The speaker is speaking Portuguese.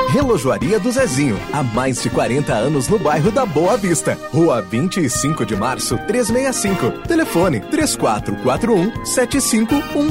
Relojoaria do Zezinho, há mais de 40 anos no bairro da Boa Vista. Rua 25 de Março, 365. Telefone 3441-7510.